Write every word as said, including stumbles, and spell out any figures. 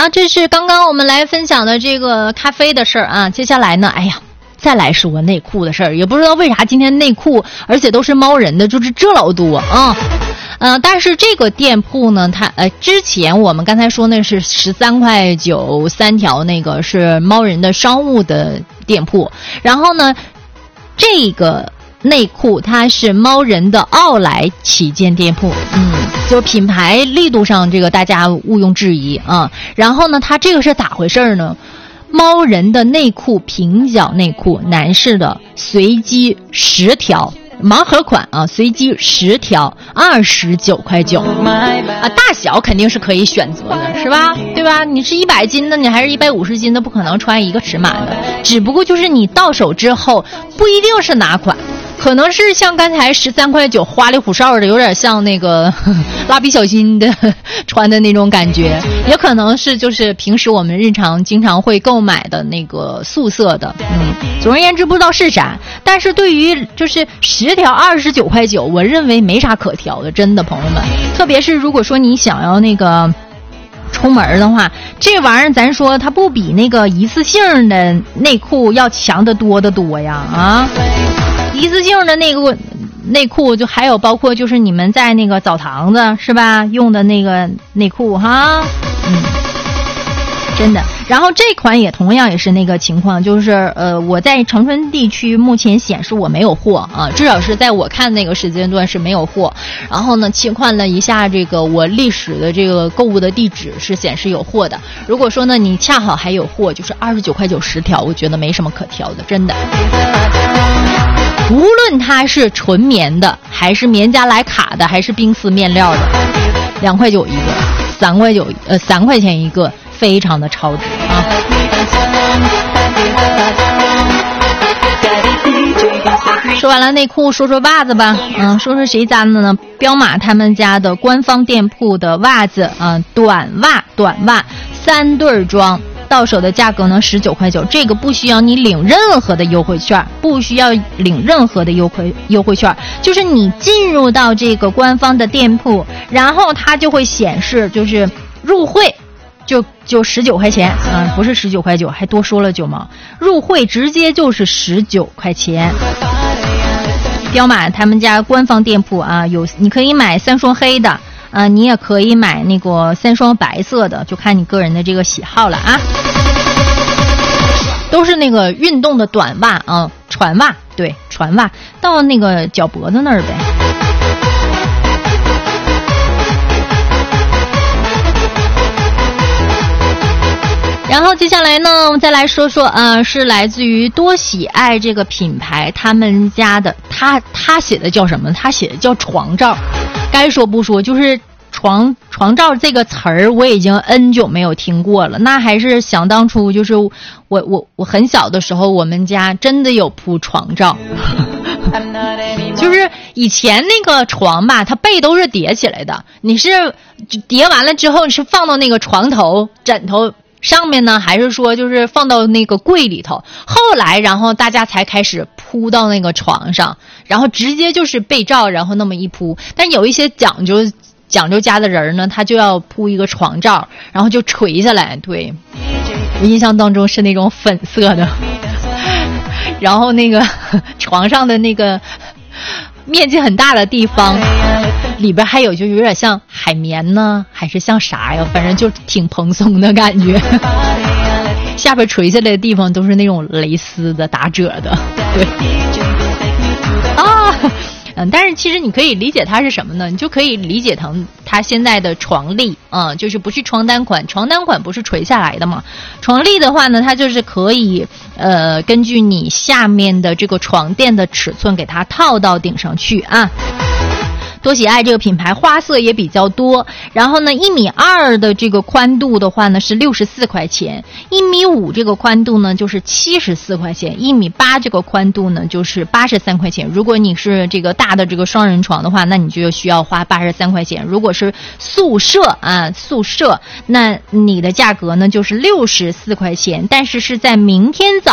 好，这是刚刚我们来分享的这个咖啡的事儿啊。接下来呢，哎呀，再来说内裤的事儿，也不知道为啥今天内裤，而且都是猫人的，就是这老多啊。呃，但是这个店铺呢，它呃，之前我们刚才说那是十三块九三条，那个是猫人的商务的店铺，然后呢，这个内裤它是猫人的奥莱旗舰店铺，嗯，就品牌力度上这个大家毋庸置疑啊。然后呢，它这个是咋回事呢？猫人的内裤平角内裤，男士的随机十条。盲盒款啊，随机十条，二十九块九啊，大小肯定是可以选择的，是吧？对吧？你是一百斤的，你还是一百五十斤的，不可能穿一个尺码的。只不过就是你到手之后，不一定是哪款，可能是像刚才十三块九花里胡哨的，有点像那个呵呵蜡笔小新的呵呵穿的那种感觉，也可能是就是平时我们日常经常会购买的那个素色的，嗯，总而言之不知道是啥。但是对于就是十条二十九块九，我认为没啥可挑的，真的朋友们。特别是如果说你想要那个出门的话，这玩意儿咱说它不比那个一次性的内裤要强得多得多呀啊！一次性的那个内裤就还有包括就是你们在那个澡堂子是吧用的那个内裤哈，嗯。真的，然后这款也同样也是那个情况，就是呃，我在长春地区目前显示我没有货啊，至少是在我看那个时间段是没有货。然后呢，切换了一下这个我历史的这个购物的地址是显示有货的。如果说呢你恰好还有货，就是二十九块九十条，我觉得没什么可挑的，真的。无论它是纯棉的，还是棉加莱卡的，还是冰丝面料的，两块九一个，三块九呃三块钱一个。非常的超值啊！说完了内裤，说说袜子吧。嗯，说说谁家的呢？彪马他们家的官方店铺的袜子啊，短袜，短袜三对装，到手的价格呢十九块九。这个不需要你领任何的优惠券，不需要领任何的优惠优惠券，就是你进入到这个官方的店铺，然后它就会显示就是入会。就就十九块钱啊、嗯，不是十九块九，还多说了九毛。入会直接就是十九块钱。彪马他们家官方店铺啊，有你可以买三双黑的啊、呃，你也可以买那个三双白色的，就看你个人的这个喜好了啊。都是那个运动的短袜啊，船袜，对，船袜到那个脚脖子那儿呗。然后接下来呢，我们再来说说，呃，是来自于多喜爱这个品牌，他们家的，他他写的叫什么？他写的叫床罩。该说不说，就是床床罩这个词儿，我已经 N 久没有听过了。那还是想当初，就是我我我很小的时候，我们家真的有铺床罩。就是以前那个床吧，它被都是叠起来的，你是叠完了之后，你是放到那个床头枕头上面呢，还是说就是放到那个柜里头？后来然后大家才开始铺到那个床上，然后直接就是被罩，然后那么一铺。但有一些讲究讲究家的人呢，他就要铺一个床罩，然后就垂下来。对，我印象当中是那种粉色的，然后那个床上的那个面积很大的地方，里边还有就有点像海绵呢，还是像啥呀？反正就挺蓬松的感觉。下边垂下来的地方都是那种蕾丝的打褶的，对。啊，嗯，但是其实你可以理解它是什么呢？你就可以理解成它现在的床笠啊、嗯，就是不是床单款，床单款不是垂下来的嘛？床笠的话呢，它就是可以呃根据你下面的这个床垫的尺寸给它套到顶上去啊。多喜爱这个品牌花色也比较多，然后呢一米二的这个宽度的话呢是六十四块钱，一米五这个宽度呢就是七十四块钱，一米八这个宽度呢就是八十三块钱。如果你是这个大的这个双人床的话，那你就需要花八十三块钱。如果是宿舍啊宿舍，那你的价格呢就是六十四块钱，但是是在明天早